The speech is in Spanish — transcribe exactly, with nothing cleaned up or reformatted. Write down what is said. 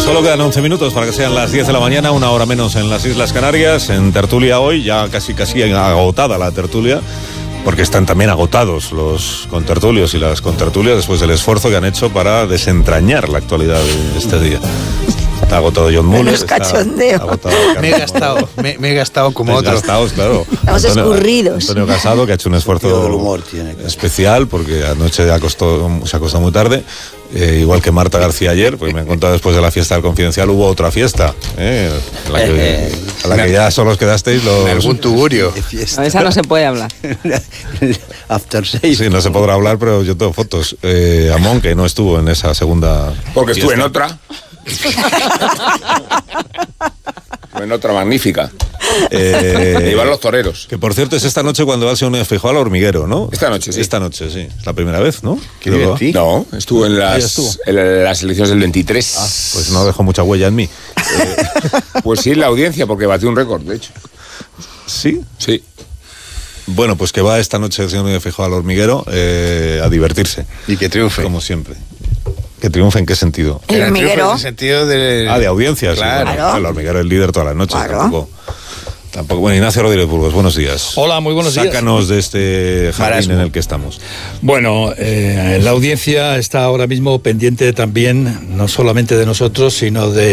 Solo quedan once minutos para que sean las diez de la mañana, una hora menos en las Islas Canarias. En tertulia hoy, ya casi casi agotada la tertulia, porque están también agotados los contertulios y las contertulias después del esfuerzo que han hecho para desentrañar la actualidad de este día. Está agotado John Muller. Es cachondeo. Me he gastado, me, me he gastado como otro. Gastados, claro. Estamos Antonio, escurridos. Antonio Casado, que ha hecho un esfuerzo humor tiene, claro. especial, porque anoche acostó, se acostó muy tarde. Eh, igual que Marta García ayer, porque me han contado después de la fiesta del Confidencial hubo otra fiesta, eh, a, la que, a la que ya solos quedasteis los... Algún tugurio. No, esa no se puede hablar. After seis. Sí, no se podrá hablar, pero yo tengo fotos. Eh, Amón, que no estuvo en esa segunda... Porque estuve fiesta. en otra. Estuve en otra magnífica. Eh, Me iban los toreros. Que por cierto es esta noche cuando va el señor Feijóo al hormiguero, ¿no? Esta noche, sí. Esta noche, sí. Es la primera vez, ¿no? Qué divertido. No, estuvo en las, estuvo. en las elecciones del veintitrés. Ah, pues no dejó mucha huella en mí. Eh, pues sí, en la audiencia, porque batió un récord, de hecho. ¿Sí? Sí. Bueno, pues que va esta noche el señor Feijóo al hormiguero eh, a divertirse. Y que triunfe. Como siempre. ¿Que triunfe en qué sentido? El hormiguero. En el sentido de... Ah, de audiencia, Claro. sí. Bueno, el hormiguero es el líder todas las noches. Claro. Tampoco, tampoco. Bueno, Ignacio Rodríguez Burgos, buenos días. Hola, muy buenos días. Sácanos de este jardín Marasmo. en el que estamos. Bueno, eh, la audiencia está ahora mismo pendiente también, no solamente de nosotros, sino de